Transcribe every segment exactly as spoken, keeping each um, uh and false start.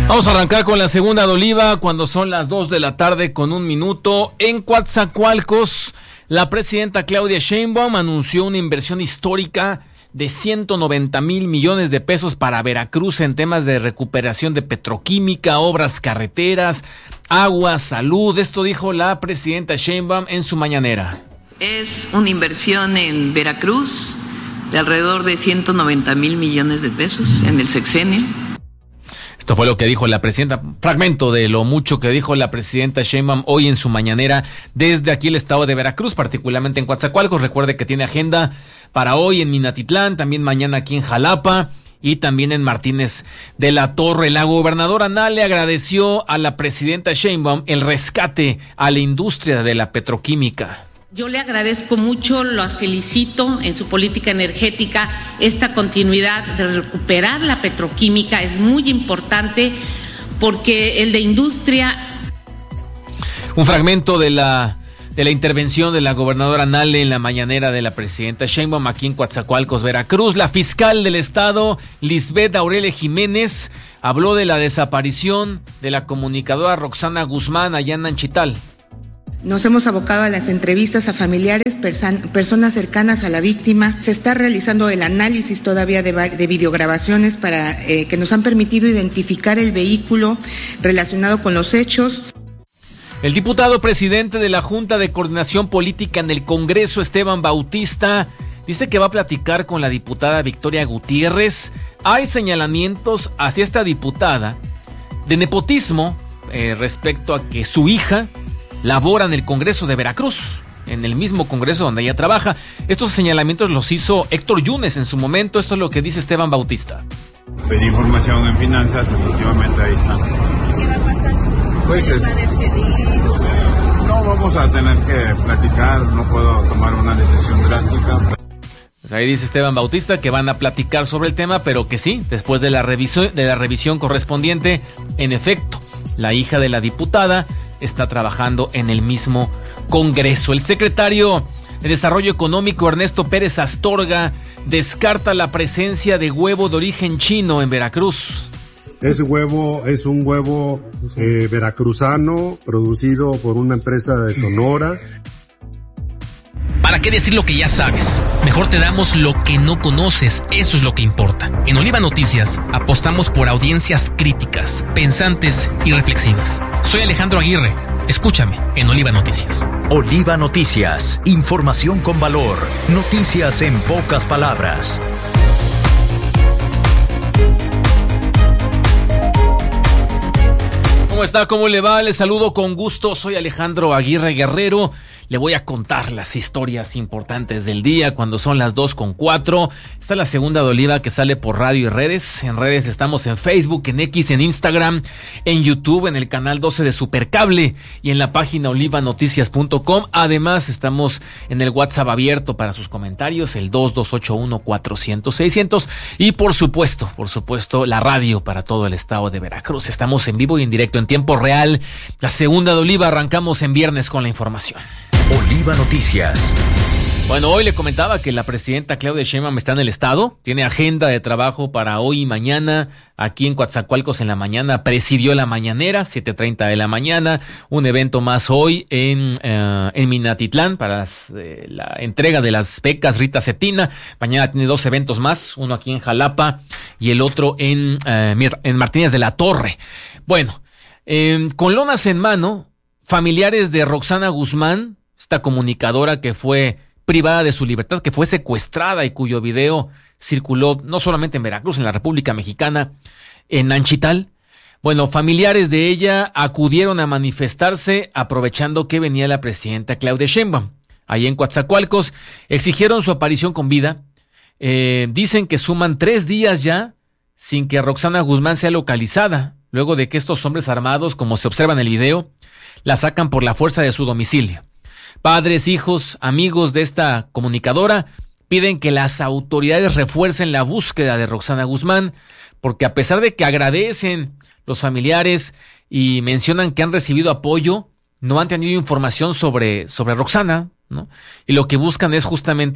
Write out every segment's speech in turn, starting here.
Vamos a arrancar con la segunda de Oliva cuando son las dos de la tarde con un minuto. En Coatzacoalcos, la presidenta Claudia Sheinbaum anunció una inversión histórica de ciento noventa mil millones de pesos para Veracruz en temas de recuperación de petroquímica, obras carreteras, agua, salud. Esto dijo la presidenta Sheinbaum en su mañanera. Es una inversión en Veracruz de alrededor de ciento noventa mil millones de pesos en el sexenio. Esto fue lo que dijo la presidenta, fragmento de lo mucho que dijo la presidenta Sheinbaum hoy en su mañanera desde aquí el estado de Veracruz, particularmente en Coatzacoalcos. Recuerde que tiene agenda para hoy en Minatitlán, también mañana aquí en Jalapa y también en Martínez de la Torre. La gobernadora Nale agradeció a la presidenta Sheinbaum el rescate a la industria de la petroquímica. Yo le agradezco mucho, lo felicito en su política energética, esta continuidad de recuperar la petroquímica es muy importante porque el de industria... Un fragmento de la, de la intervención de la gobernadora Nale en la mañanera de la presidenta Sheinbaum aquí en Coatzacoalcos, Veracruz. La fiscal del estado, Lisbeth Aurelia Jiménez, habló de la desaparición de la comunicadora Roxana Guzmán allá en Nanchital. Nos hemos abocado a las entrevistas a familiares, persan, personas cercanas a la víctima. Se está realizando el análisis todavía de, de videograbaciones para eh, que nos han permitido identificar el vehículo relacionado con los hechos. El diputado presidente de la Junta de Coordinación Política en el Congreso, Esteban Bautista, dice que va a platicar con la diputada Victoria Gutiérrez. Hay señalamientos hacia esta diputada de nepotismo eh, respecto a que su hija labora en el Congreso de Veracruz, en el mismo Congreso donde ella trabaja. Estos señalamientos los hizo Héctor Yunes en su momento. Esto es lo que dice Esteban Bautista. Pedí información en finanzas, efectivamente ahí está. ¿Qué va a pasar? Pues es, no vamos a tener que platicar, no puedo tomar una decisión drástica. Pues ahí dice Esteban Bautista que van a platicar sobre el tema, pero que sí, después de la revisión, de la revisión correspondiente, en efecto, la hija de la diputada está trabajando en el mismo Congreso. El secretario de Desarrollo Económico, Ernesto Pérez Astorga, descarta la presencia de huevo de origen chino en Veracruz. Ese huevo es un huevo eh, veracruzano, producido por una empresa de Sonora. ¿Para qué decir lo que ya sabes? Mejor te damos lo que no conoces, eso es lo que importa. En Oliva Noticias apostamos por audiencias críticas, pensantes y reflexivas. Soy Alejandro Aguirre, escúchame en Oliva Noticias. Oliva Noticias, información con valor, noticias en pocas palabras. ¿Cómo está? ¿Cómo le va? Le saludo con gusto, soy Alejandro Aguirre Guerrero. Le voy a contar las historias importantes del día cuando son las dos con cuatro. Está la segunda de Oliva que sale por radio y redes. En redes estamos en Facebook, en X, en Instagram, en YouTube, en el canal doce de Supercable y en la página oliva noticias punto com. Además estamos en el WhatsApp abierto para sus comentarios, el dos dos ocho uno cuatro cero cero seis cero cero. Y por supuesto, por supuesto, la radio para todo el estado de Veracruz. Estamos en vivo y en directo en tiempo real. La segunda de Oliva, arrancamos en viernes con la información. Oliva Noticias. Bueno, hoy le comentaba que la presidenta Claudia Sheinbaum está en el estado, tiene agenda de trabajo para hoy y mañana, aquí en Coatzacoalcos en la mañana, presidió la mañanera, siete treinta de la mañana, un evento más hoy en, uh, en Minatitlán para las, eh, la entrega de las becas Rita Cetina. Mañana tiene dos eventos más, uno aquí en Jalapa y el otro en, uh, en Martínez de la Torre. Bueno, eh, con lonas en mano, familiares de Roxana Guzmán, esta comunicadora que fue privada de su libertad, que fue secuestrada y cuyo video circuló no solamente en Veracruz, en la República Mexicana, en Nanchital. Bueno, familiares de ella acudieron a manifestarse aprovechando que venía la presidenta Claudia Sheinbaum. Ahí en Coatzacoalcos exigieron su aparición con vida. Eh, dicen que suman tres días ya sin que Roxana Guzmán sea localizada, luego de que estos hombres armados, como se observa en el video, la sacan por la fuerza de su domicilio. Padres, hijos, amigos de esta comunicadora piden que las autoridades refuercen la búsqueda de Roxana Guzmán, porque a pesar de que agradecen los familiares y mencionan que han recibido apoyo, no han tenido información sobre, sobre Roxana, ¿no? Y lo que buscan es justamente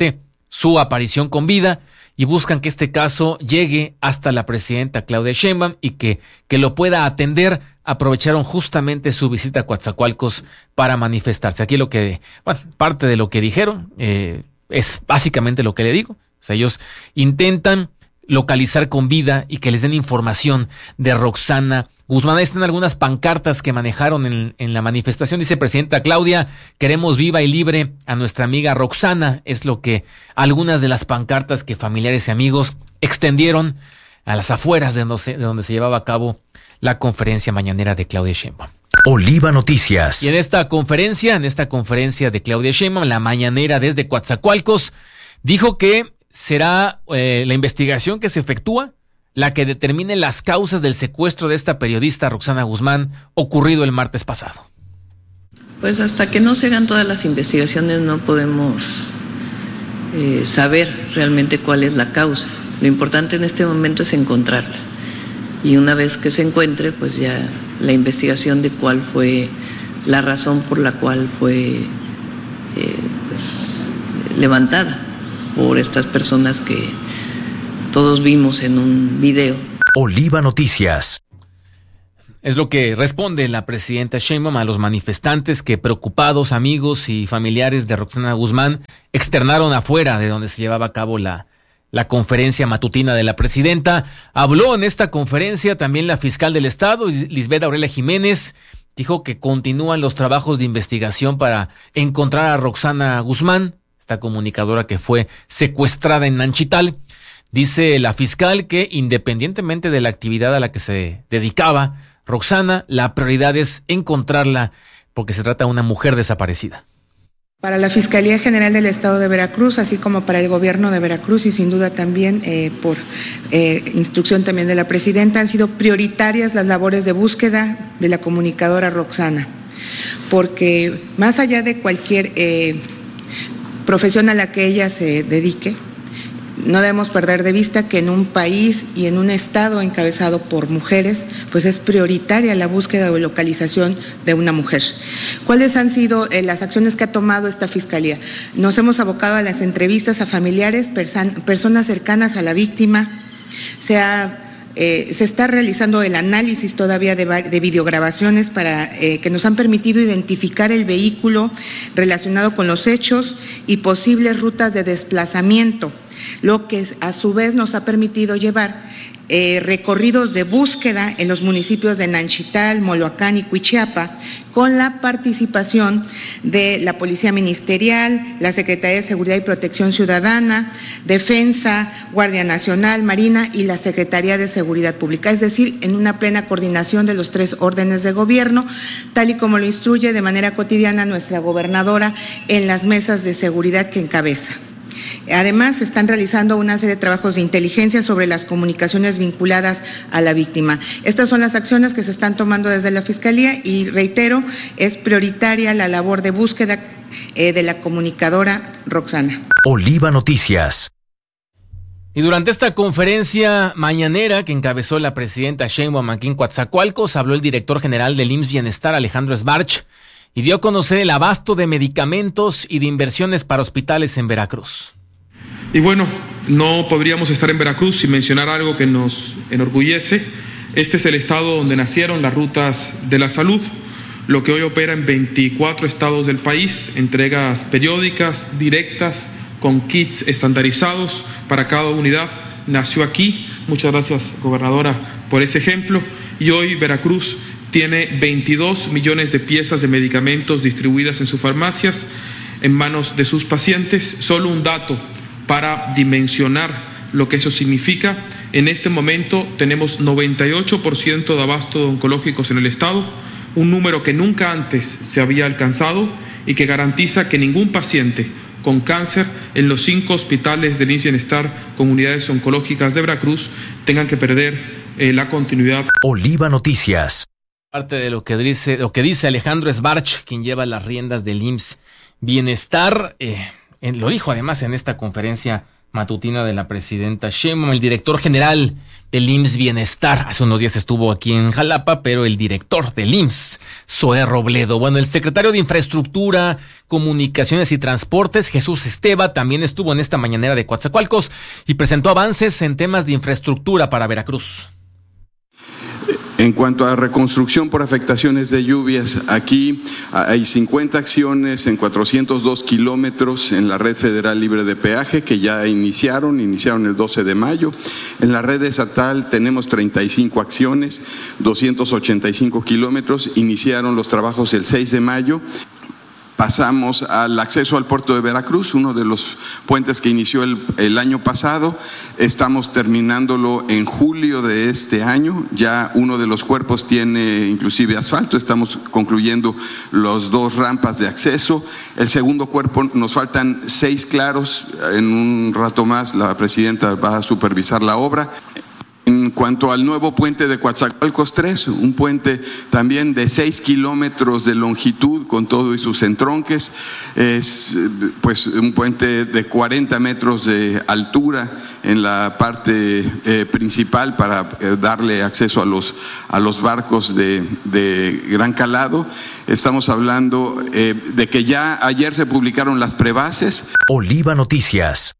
su aparición con vida y buscan que este caso llegue hasta la presidenta Claudia Sheinbaum y que, que lo pueda atender. Aprovecharon justamente su visita a Coatzacoalcos para manifestarse. Aquí lo que, bueno, parte de lo que dijeron eh, es básicamente lo que le digo. O sea, ellos intentan localizar con vida y que les den información de Roxana Guzmán. Ahí están algunas pancartas que manejaron en, en la manifestación. Dice presidenta Claudia, queremos viva y libre a nuestra amiga Roxana. Es lo que algunas de las pancartas que familiares y amigos extendieron a las afueras de donde se, de donde se llevaba a cabo la conferencia mañanera de Claudia Sheinbaum. Oliva Noticias. Y en esta conferencia, en esta conferencia de Claudia Sheinbaum, la mañanera desde Coatzacoalcos, dijo que será eh, la investigación que se efectúa la que determine las causas del secuestro de esta periodista Roxana Guzmán ocurrido el martes pasado. Pues hasta que no se hagan todas las investigaciones no podemos eh, saber realmente cuál es la causa. Lo importante en este momento es encontrarla. Y una vez que se encuentre, pues ya la investigación de cuál fue la razón por la cual fue eh, pues, levantada por estas personas que todos vimos en un video. Oliva Noticias. Es lo que responde la presidenta Sheinbaum a los manifestantes que, preocupados, amigos y familiares de Roxana Guzmán, externaron afuera de donde se llevaba a cabo la, la conferencia matutina de la presidenta. Habló en esta conferencia también la fiscal del Estado, Lisbeth Aurelia Jiménez. Dijo que continúan los trabajos de investigación para encontrar a Roxana Guzmán, esta comunicadora que fue secuestrada en Nanchital. Dice la fiscal que independientemente de la actividad a la que se dedicaba Roxana, la prioridad es encontrarla porque se trata de una mujer desaparecida. Para la Fiscalía General del Estado de Veracruz, así como para el gobierno de Veracruz y sin duda también eh, por eh, instrucción también de la presidenta, han sido prioritarias las labores de búsqueda de la comunicadora Roxana, porque más allá de cualquier eh, profesión a la que ella se dedique, no debemos perder de vista que en un país y en un estado encabezado por mujeres, pues es prioritaria la búsqueda o localización de una mujer. ¿Cuáles han sido eh, las acciones que ha tomado esta fiscalía? Nos hemos abocado a las entrevistas a familiares, persan, personas cercanas a la víctima. Se ha Eh, se está realizando el análisis todavía de, de videograbaciones para eh, que nos han permitido identificar el vehículo relacionado con los hechos y posibles rutas de desplazamiento, lo que a su vez nos ha permitido llevar eh, recorridos de búsqueda en los municipios de Nanchital, Moloacán y Cuichiapa, con la participación de la Policía Ministerial, la Secretaría de Seguridad y Protección Ciudadana, Defensa, Guardia Nacional, Marina y la Secretaría de Seguridad Pública, es decir, en una plena coordinación de los tres órdenes de gobierno, tal y como lo instruye de manera cotidiana nuestra gobernadora en las mesas de seguridad que encabeza. Además, se están realizando una serie de trabajos de inteligencia sobre las comunicaciones vinculadas a la víctima. Estas son las acciones que se están tomando desde la Fiscalía y, reitero, es prioritaria la labor de búsqueda eh, de la comunicadora Roxana. Oliva Noticias. Y durante esta conferencia mañanera que encabezó la presidenta Sheinbaum aquí en Coatzacoalcos, habló el director general del I M S S Bienestar, Alejandro Sbarch, y dio a conocer el abasto de medicamentos y de inversiones para hospitales en Veracruz. Y bueno, no podríamos estar en Veracruz sin mencionar algo que nos enorgullece. Este es el estado donde nacieron las rutas de la salud, lo que hoy opera en veinticuatro estados del país, entregas periódicas, directas, con kits estandarizados para cada unidad. Nació aquí. Muchas gracias, gobernadora, por ese ejemplo. Y hoy Veracruz tiene veintidós millones de piezas de medicamentos distribuidas en sus farmacias, en manos de sus pacientes. Solo un dato para dimensionar lo que eso significa. En este momento tenemos noventa y ocho por ciento de abasto de oncológicos en el estado, un número que nunca antes se había alcanzado y que garantiza que ningún paciente con cáncer en los cinco hospitales del I M S S Bienestar con unidades oncológicas de Veracruz tengan que perder eh, la continuidad. Oliva Noticias. Parte de lo que dice, lo que dice Alejandro Sbarch, quien lleva las riendas del I M S S Bienestar, eh, en, lo dijo además en esta conferencia matutina de la presidenta Sheinbaum. El director general del I M S S Bienestar, hace unos días estuvo aquí en Jalapa, pero el director del I M S S, Zoé Robledo. Bueno, el secretario de Infraestructura, Comunicaciones y Transportes, Jesús Esteva, también estuvo en esta mañanera de Coatzacoalcos y presentó avances en temas de infraestructura para Veracruz. En cuanto a reconstrucción por afectaciones de lluvias, aquí hay cincuenta acciones en cuatrocientos dos kilómetros en la red federal libre de peaje que ya iniciaron, iniciaron el doce de mayo. En la red estatal tenemos treinta y cinco acciones, doscientos ochenta y cinco kilómetros, iniciaron los trabajos el seis de mayo. Pasamos al acceso al puerto de Veracruz, uno de los puentes que inició el, el año pasado. Estamos terminándolo en julio de este año. Ya uno de los cuerpos tiene inclusive asfalto. Estamos concluyendo las dos rampas de acceso. El segundo cuerpo, nos faltan seis claros. En un rato más la presidenta va a supervisar la obra. En cuanto al nuevo puente de Coatzacoalcos tres, un puente también de seis kilómetros de longitud con todo y sus entronques, es pues un puente de cuarenta metros de altura en la parte eh, principal para eh, darle acceso a los, a los barcos de, de gran calado. Estamos hablando eh, de que ya ayer se publicaron las prebases. Oliva Noticias.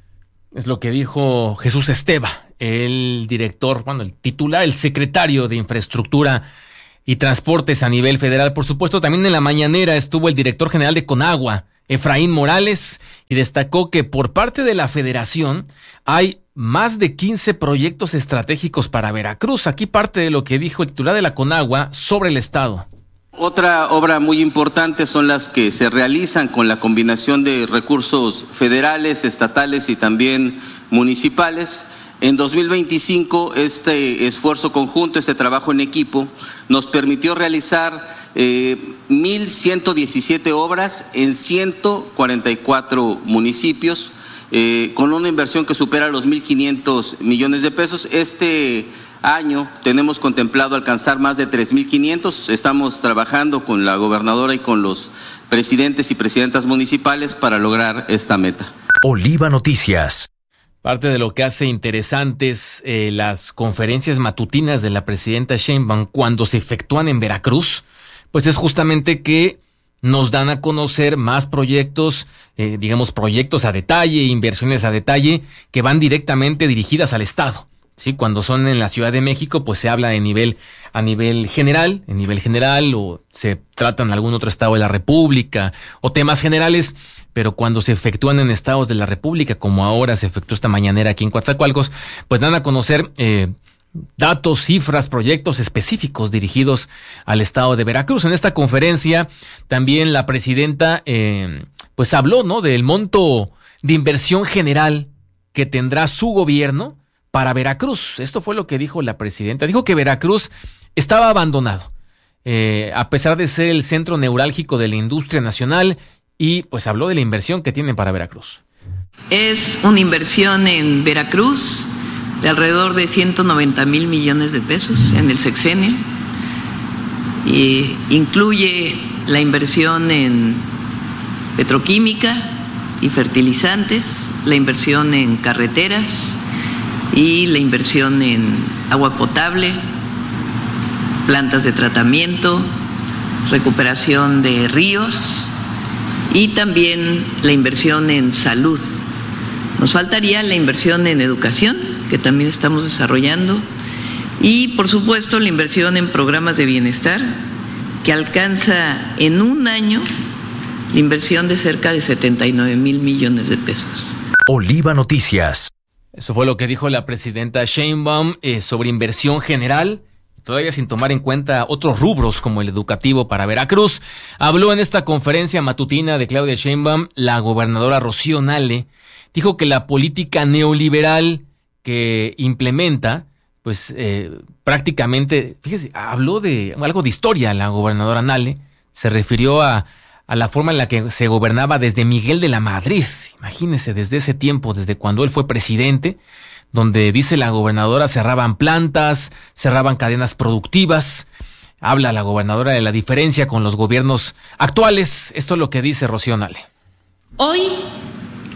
Es lo que dijo Jesús Esteva, el director, bueno, el titular, el secretario de Infraestructura y Transportes a nivel federal. Por supuesto, también en la mañanera estuvo el director general de Conagua, Efraín Morales, y destacó que por parte de la federación hay más de quince proyectos estratégicos para Veracruz. Aquí parte de lo que dijo el titular de la Conagua sobre el estado. Otra obra muy importante son las que se realizan con la combinación de recursos federales, estatales y también municipales. En dos mil veinticinco, este esfuerzo conjunto, este trabajo en equipo, nos permitió realizar eh, mil ciento diecisiete obras en ciento cuarenta y cuatro municipios, eh, con una inversión que supera los mil quinientos millones de pesos. Este año tenemos contemplado alcanzar más de tres mil quinientos. Estamos trabajando con la gobernadora y con los presidentes y presidentas municipales para lograr esta meta. Oliva Noticias. Parte de lo que hace interesantes eh, las conferencias matutinas de la presidenta Sheinbaum cuando se efectúan en Veracruz, pues es justamente que nos dan a conocer más proyectos, eh, digamos proyectos a detalle, inversiones a detalle, que van directamente dirigidas al Estado. Sí, cuando son en la Ciudad de México, pues se habla de nivel, a nivel general, en nivel general, o se tratan en algún otro estado de la República, o temas generales, pero cuando se efectúan en estados de la República, como ahora se efectuó esta mañanera aquí en Coatzacoalcos, pues dan a conocer eh, datos, cifras, proyectos específicos dirigidos al estado de Veracruz. En esta conferencia, también la presidenta, eh, pues habló, ¿no?, del monto de inversión general que tendrá su gobierno para Veracruz. Esto fue lo que dijo la presidenta. Dijo que Veracruz estaba abandonado, eh, a pesar de ser el centro neurálgico de la industria nacional, y pues habló de la inversión que tienen para Veracruz. Es una inversión en Veracruz de alrededor de ciento noventa mil millones de pesos en el sexenio. Y incluye la inversión en petroquímica y fertilizantes, la inversión en carreteras y la inversión en agua potable, plantas de tratamiento, recuperación de ríos y también la inversión en salud. Nos faltaría la inversión en educación, que también estamos desarrollando, y por supuesto la inversión en programas de bienestar, que alcanza en un año la inversión de cerca de setenta y nueve mil millones de pesos. Oliva Noticias. Eso fue lo que dijo la presidenta Sheinbaum eh, sobre inversión general, todavía sin tomar en cuenta otros rubros como el educativo para Veracruz. Habló en esta conferencia matutina de Claudia Sheinbaum la gobernadora Rocío Nale. Dijo que la política neoliberal que implementa, pues eh, prácticamente, fíjese, habló de algo de historia la gobernadora Nale. Se refirió a a la forma en la que se gobernaba desde Miguel de la Madrid. Imagínese, desde ese tiempo, desde cuando él fue presidente, donde dice la gobernadora cerraban plantas, cerraban cadenas productivas. Habla la gobernadora de la diferencia con los gobiernos actuales. Esto es lo que dice Rocío Nale. Hoy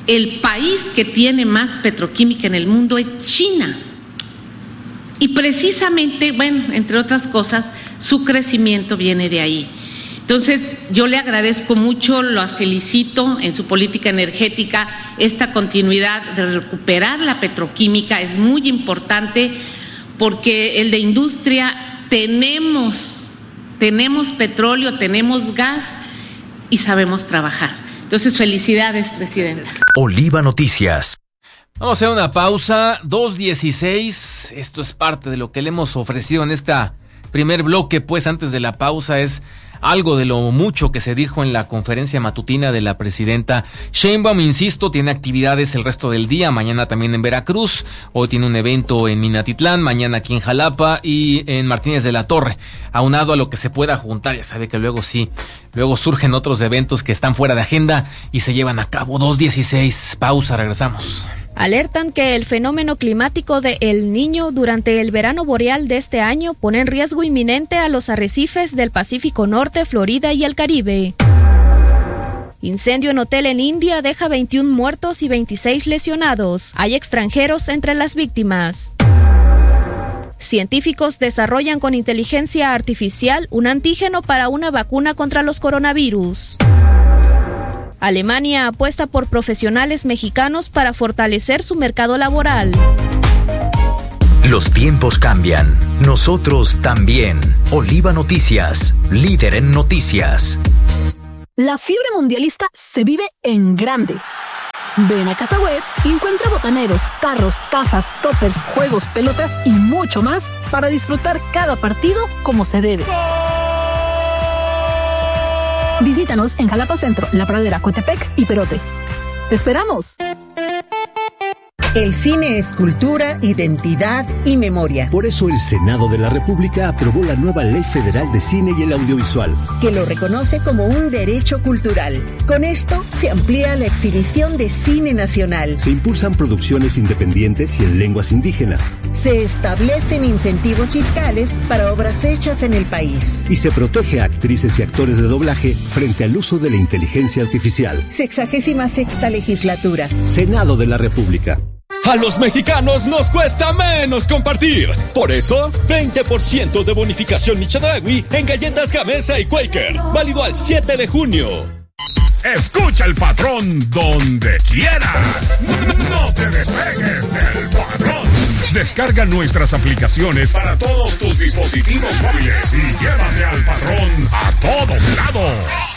el país que tiene más petroquímica en el mundo es China. Y precisamente, bueno, entre otras cosas, su crecimiento viene de ahí. Entonces, yo le agradezco mucho, lo felicito en su política energética, esta continuidad de recuperar la petroquímica es muy importante porque el de industria tenemos, tenemos petróleo, tenemos gas y sabemos trabajar. Entonces, felicidades, presidenta. Oliva Noticias. Vamos a hacer una pausa, dos dieciséis, esto es parte de lo que le hemos ofrecido en esta primer bloque, pues antes de la pausa es algo de lo mucho que se dijo en la conferencia matutina de la presidenta Sheinbaum. Insisto, tiene actividades el resto del día, mañana también en Veracruz, hoy tiene un evento en Minatitlán, mañana aquí en Jalapa y en Martínez de la Torre, aunado a lo que se pueda juntar. Ya sabe que luego sí, luego surgen otros eventos que están fuera de agenda y se llevan a cabo. Dos dieciséis, pausa, regresamos. Alertan que el fenómeno climático de El Niño durante el verano boreal de este año pone en riesgo inminente a los arrecifes del Pacífico Norte, Florida y el Caribe. Incendio en hotel en India deja veintiún muertos y veintiséis lesionados. Hay extranjeros entre las víctimas. Científicos desarrollan con inteligencia artificial un antígeno para una vacuna contra los coronavirus. Alemania apuesta por profesionales mexicanos para fortalecer su mercado laboral. Los tiempos cambian, nosotros también. Oliva Noticias, líder en noticias. La fiebre mundialista se vive en grande. Ven a Casa Web y encuentra botaneros, tarros, tazas, toppers, juegos, pelotas y mucho más para disfrutar cada partido como se debe. Visítanos en Jalapa Centro, La Pradera, Coatepec y Perote. ¡Te esperamos! El cine es cultura, identidad y memoria. Por eso el Senado de la República aprobó la nueva Ley Federal de Cine y el Audiovisual, que lo reconoce como un derecho cultural. Con esto se amplía la exhibición de cine nacional. Se impulsan producciones independientes y en lenguas indígenas. Se establecen incentivos fiscales para obras hechas en el país. Y se protege a actrices y actores de doblaje frente al uso de la inteligencia artificial. Sexagésima sexta legislatura. Senado de la República. A los mexicanos nos cuesta menos compartir. Por eso, veinte por ciento de bonificación Michedragui en galletas Gamesa y Quaker. Válido al siete de junio. Escucha el patrón donde quieras. No te despegues del patrón. Descarga nuestras aplicaciones para todos tus dispositivos móviles y llévate al patrón a todos lados.